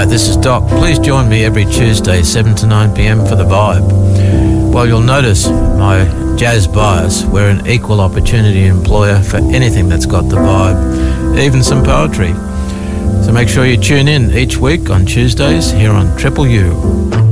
this is Doc. Please join me every Tuesday, 7 to 9 p.m. for The Vibe. Well, you'll notice my jazz bias. We're an equal opportunity employer for anything that's got the vibe, even some poetry. So make sure you tune in each week on Tuesdays here on Triple U.